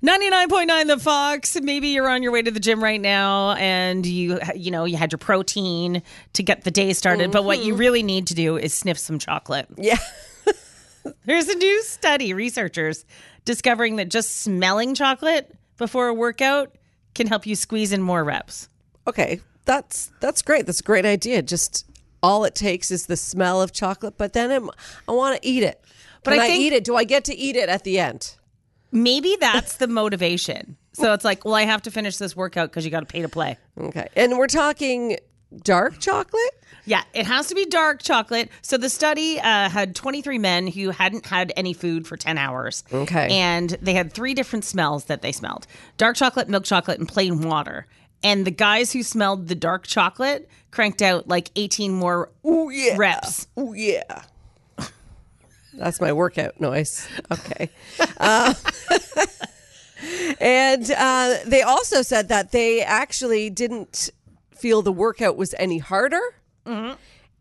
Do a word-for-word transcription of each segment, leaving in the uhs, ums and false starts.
ninety-nine point nine The Fox. Maybe you're on your way to the gym right now and you you know, you had your protein to get the day started. Mm-hmm. But what you really need to do is sniff some chocolate. Yeah. There's a new study, researchers discovering that just smelling chocolate before a workout can help you squeeze in more reps. Okay, that's that's great. That's a great idea. Just all it takes is the smell of chocolate, but then I'm, I want to eat it. But Can I, I think, eat it? Do I get to eat it at the end? Maybe that's the motivation. So it's like, well, I have to finish this workout because you got to pay to play. Okay, and we're talking dark chocolate? Yeah, it has to be dark chocolate. So the study uh, had twenty-three men who hadn't had any food for ten hours. Okay. And they had three different smells that they smelled. Dark chocolate, milk chocolate, and plain water. And the guys who smelled the dark chocolate cranked out like eighteen more Ooh, yeah. reps. Oh, yeah. That's my workout noise. Okay. Uh, and uh, they also said that they actually didn't feel the workout was any harder. Mm-hmm.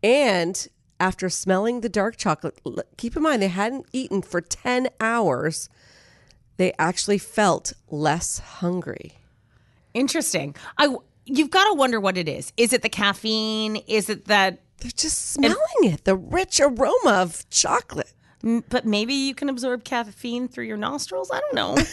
And after smelling the dark chocolate, keep in mind they hadn't eaten for ten hours. They actually felt less hungry. Interesting. I, you've got to wonder what it is. Is it the caffeine? Is it that... They're just smelling and, it, the rich aroma of chocolate. But maybe you can absorb caffeine through your nostrils? I don't know.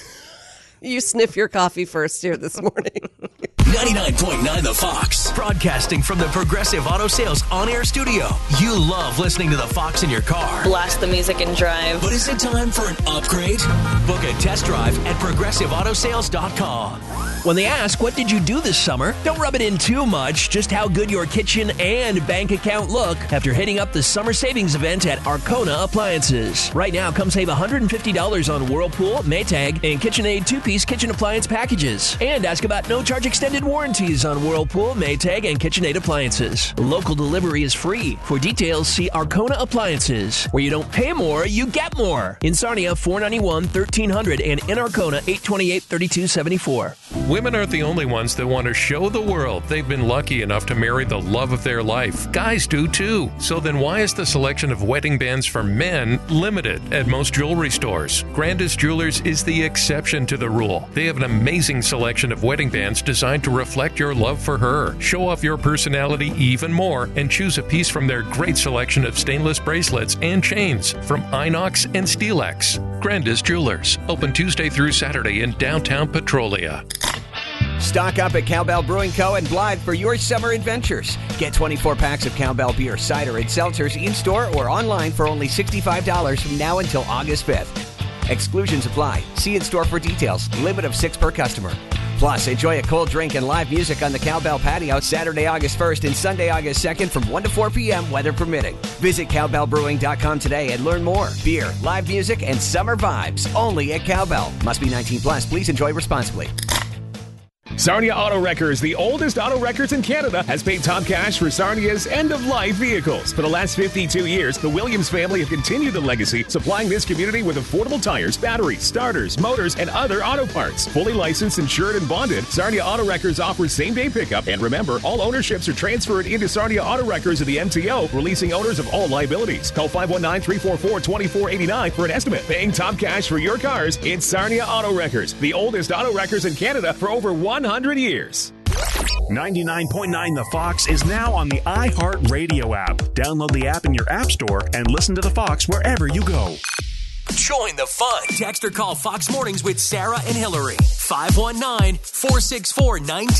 You sniff your coffee first here this morning. ninety-nine point nine The Fox. Broadcasting from the Progressive Auto Sales on-air studio. You love listening to The Fox in your car. Blast the music and drive. But is it time for an upgrade? Book a test drive at progressive auto sales dot com. When they ask, what did you do this summer? Don't rub it in too much, just how good your kitchen and bank account look after hitting up the summer savings event at Arcona Appliances. Right now, come save one hundred fifty dollars on Whirlpool, Maytag, and KitchenAid two-piece kitchen appliance packages. And ask about no-charge extended warranties on Whirlpool, Maytag, and KitchenAid appliances. Local delivery is free. For details, see Arcona Appliances, where you don't pay more, you get more. In Sarnia, four ninety-one, thirteen hundred, and in Arcona, eight twenty-eight, thirty-two seventy-four. Women aren't the only ones that want to show the world they've been lucky enough to marry the love of their life. Guys do too. So then why is the selection of wedding bands for men limited at most jewelry stores? Grandis Jewelers is the exception to the rule. They have an amazing selection of wedding bands designed to reflect your love for her. Show off your personality even more and choose a piece from their great selection of stainless bracelets and chains from Inox and Stelex. Grandis Jewelers, open Tuesday through Saturday in downtown Petrolia. Stock up at Cowbell Brewing Co. and Blythe for your summer adventures. Get twenty-four packs of Cowbell beer, cider, and seltzers in-store or online for only sixty-five dollars from now until August fifth. Exclusions apply. See in-store for details. Limit of six per customer. Plus, enjoy a cold drink and live music on the Cowbell patio Saturday, August first and Sunday, August second from one to four p.m. weather permitting. Visit cowbell brewing dot com today and learn more. Beer, live music, and summer vibes only at Cowbell. Must be nineteen plus. Please enjoy responsibly. Sarnia Auto Wreckers, the oldest auto wreckers in Canada, has paid top cash for Sarnia's end-of-life vehicles. For the last fifty-two years, the Williams family have continued the legacy, supplying this community with affordable tires, batteries, starters, motors, and other auto parts. Fully licensed, insured, and bonded, Sarnia Auto Wreckers offers same-day pickup. And remember, all ownerships are transferred into Sarnia Auto Wreckers of the M T O, releasing owners of all liabilities. Call five one nine, three four four, two four eight nine for an estimate. Paying top cash for your cars, it's Sarnia Auto Wreckers, the oldest auto wreckers in Canada for over one hundred years. ninety-nine point nine The Fox is now on the iHeartRadio app. Download the app in your app store and listen to The Fox wherever you go. Join the fun. Text or call Fox Mornings with Sarah and Hillary. five one nine, four six four, one nine